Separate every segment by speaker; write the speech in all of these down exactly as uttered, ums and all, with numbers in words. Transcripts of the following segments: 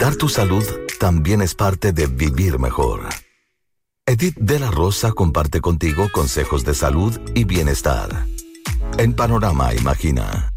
Speaker 1: Cuidar tu salud también es parte de vivir mejor. Edith de la Rosa comparte contigo consejos de salud y bienestar. En Panorama Imagina.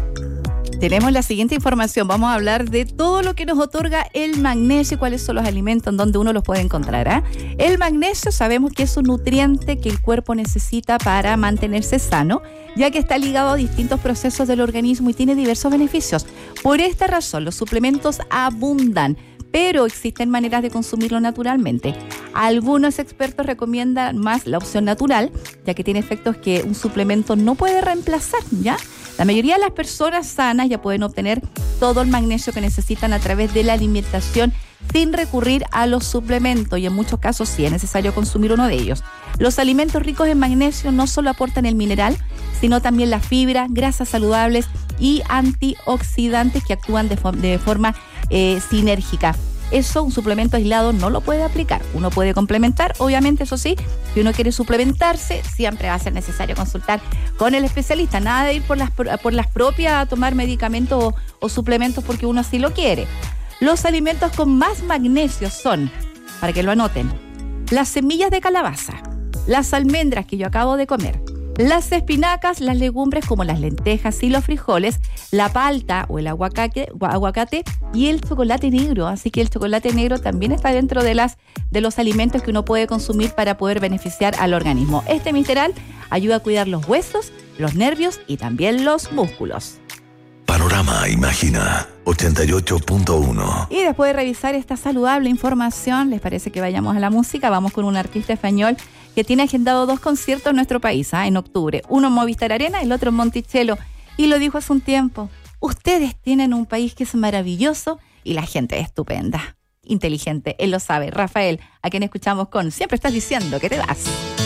Speaker 2: Tenemos la siguiente información. Vamos a hablar de todo lo que nos otorga el magnesio y cuáles son los alimentos en donde uno los puede encontrar. ¿eh? El magnesio sabemos que es un nutriente que el cuerpo necesita para mantenerse sano, ya que está ligado a distintos procesos del organismo y tiene diversos beneficios. Por esta razón, los suplementos abundan, pero existen maneras de consumirlo naturalmente. Algunos expertos recomiendan más la opción natural, ya que tiene efectos que un suplemento no puede reemplazar, ¿ya? La mayoría de las personas sanas ya pueden obtener todo el magnesio que necesitan a través de la alimentación sin recurrir a los suplementos, y en muchos casos sí es necesario consumir uno de ellos. Los alimentos ricos en magnesio no solo aportan el mineral, sino también la fibra, grasas saludables y antioxidantes que actúan de, fo- de forma eh, sinérgica. Eso un suplemento aislado no lo puede aplicar. Uno puede complementar, obviamente, eso sí, si uno quiere suplementarse, siempre va a ser necesario consultar con el especialista. Nada de ir por las, por las propias a tomar medicamentos o, o suplementos porque uno así lo quiere. Los alimentos con más magnesio son, para que lo anoten, las semillas de calabaza, las almendras que yo acabo de comer, las espinacas, las legumbres como las lentejas y los frijoles, la palta o el aguacate, aguacate y el chocolate negro. Así que el chocolate negro también está dentro de, las, de los alimentos que uno puede consumir para poder beneficiar al organismo. Este mineral ayuda a cuidar los huesos, los nervios y también los músculos.
Speaker 1: Panorama Imagina ochenta y ocho punto uno.
Speaker 2: Y después de revisar esta saludable información, ¿les parece que vayamos a la música? Vamos con un artista español que tiene agendado dos conciertos en nuestro país, ¿eh? en octubre. Uno en Movistar Arena y el otro en Monticello. Y lo dijo hace un tiempo. Ustedes tienen un país que es maravilloso y la gente es estupenda, inteligente. Él lo sabe. Rafael, a quien escuchamos con Siempre estás diciendo que te vas.